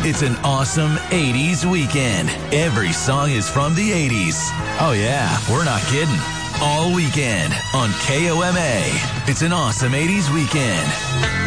It's an awesome 80s weekend. Every song is from the 80s. Oh yeah, we're not kidding. All weekend on KOMA. It's an awesome 80s weekend.